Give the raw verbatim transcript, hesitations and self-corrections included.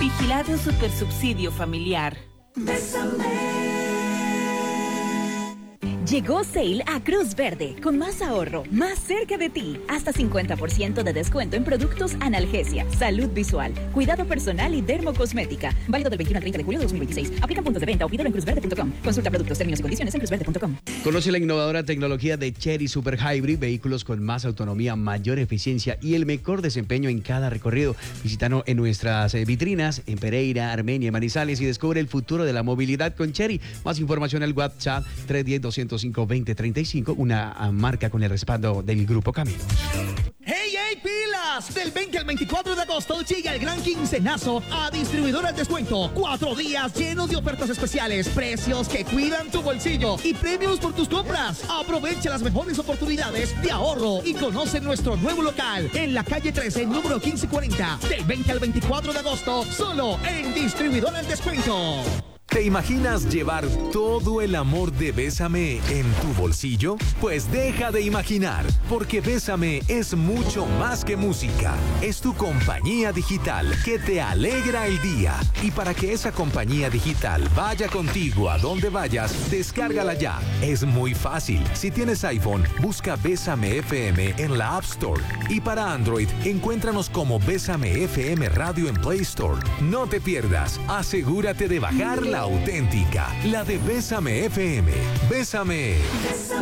Vigilado Supersubsidio Familiar. Llegó Sale a Cruz Verde, con más ahorro, más cerca de ti. Hasta cincuenta por ciento de descuento en productos analgesia, salud visual, cuidado personal y dermocosmética. Válido del veintiuno al treinta de julio de dos mil veintiséis. Aplican puntos de venta o pídelo en cruz verde punto com. Consulta productos, términos y condiciones en cruz verde punto com. Conoce la innovadora tecnología de Chery Super Hybrid, vehículos con más autonomía, mayor eficiencia y el mejor desempeño en cada recorrido. Visítanos en nuestras eh, vitrinas en Pereira, Armenia y Manizales y descubre el futuro de la movilidad con Chery. Más información al WhatsApp tres uno cero, dos cero cinco, dos cero tres cinco, una marca con el respaldo del Grupo Caminos. ¡Hey, hey, pilas! Del veinte al veinticuatro de agosto llega el gran quincenazo a Distribuidora al Descuento. Cuatro días llenos de ofertas especiales, precios que cuidan tu bolsillo y premios por tus compras. Aprovecha las mejores oportunidades de ahorro y conoce nuestro nuevo local en la calle trece, número quince cuarenta. Del veinte al veinticuatro de agosto, solo en Distribuidora al Descuento. ¿Te imaginas llevar todo el amor de Bésame en tu bolsillo? Pues deja de imaginar, porque Bésame es mucho más que música. Es tu compañía digital que te alegra el día. Y para que esa compañía digital vaya contigo a donde vayas, descárgala ya. Es muy fácil. Si tienes iPhone, busca Bésame F M en la App Store. Y para Android, encuéntranos como Bésame F M Radio en Play Store. No te pierdas. Asegúrate de bajar la auténtica, la de Bésame F M. Bésame. Bésame.